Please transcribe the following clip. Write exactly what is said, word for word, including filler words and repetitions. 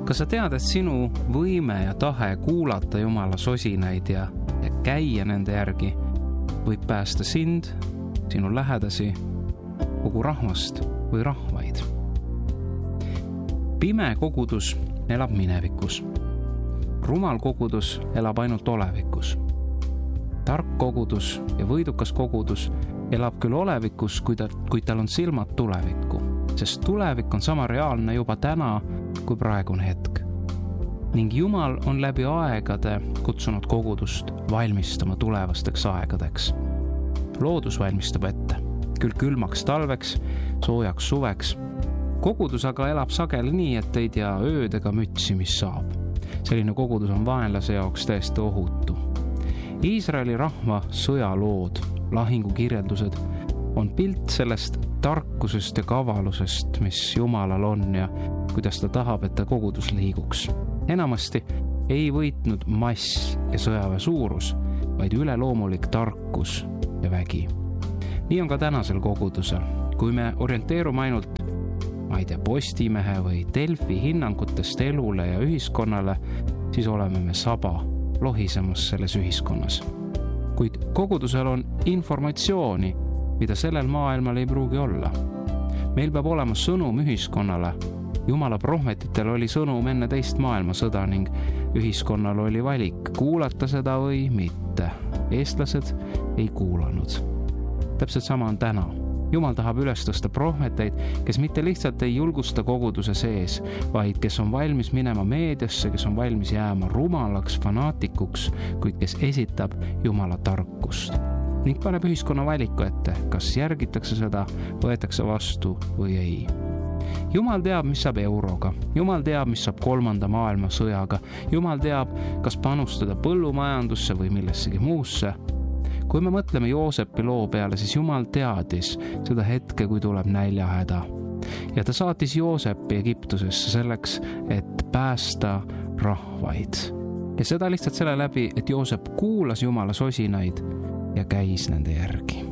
Kas sa tead, et sinu võime ja tahe kuulata Jumala sosinaid ja, ja käia nende järgi võib päästa sind, sinu lähedasi, kogu rahvast või rahvaid? Pime kogudus elab minevikus. Rumal kogudus elab ainult olevikus. Tark kogudus ja võidukas kogudus elab küll olevikus, kuid, ta, kuid tal on silmad tulevikku, sest tulevik on sama reaalne juba täna kui praegune hetk. Ning Jumal on läbi aegade kutsunud kogudust valmistama tulevasteks aegadeks. Loodus valmistab ette, küll külmaks talveks, soojaks suveks. Kogudus aga elab sageli nii, et ei tea ööd ega mütsi, mis saab. Selline kogudus on vaenlase jaoks täiesti ohutu. Iisraeli rahva sõjalood, lahingukirjeldused on pilt sellest tarkusest ja kavalusest, mis Jumalal on ja kuidas ta tahab, et ta kogudus liiguks. Enamasti ei võitnud mass ja sõjaväe suurus, vaid üleloomulik tarkus ja vägi. Nii on ka tänasel kogudusel. Kui me orienteerume ainult ma ei tea, Postimehe või Delfi hinnangutest elule ja ühiskonnale, siis oleme me saba lohisemas selles ühiskonnas. Kuid kogudusel on informatsiooni, mida sellel maailmal ei pruugi olla. Meil peab olema sõnum ühiskonnale. Jumala prohvetitel oli sõnum enne teist maailmasõda ning ühiskonnal oli valik kuulata seda või mitte. Eestlased ei kuulanud. Täpselt sama on täna. Jumal tahab üles tõsta prohveteid, kes mitte lihtsalt ei julgusta koguduse sees, vaid kes on valmis minema meediasse, kes on valmis jääma rumalaks, fanaatikuks, kuid kes esitab Jumala tarkust. Ning paneb ühiskonna valiku ette, kas järgitakse seda, võetakse vastu või ei. Jumal teab, mis saab euroga. Jumal teab, mis saab kolmanda maailma sõjaga. Jumal teab, kas panustada põllumajandusse või millessegi muusse. Kui me mõtleme Joosepi loo peale, siis Jumal teadis seda hetke, kui tuleb näljahäda. Ja ta saatis Joosepi Egiptusesse selleks, et päästa rahvaid. Ja seda lihtsalt selle läbi, et Joosep kuulas Jumala sosinaid ja käis nende järgi.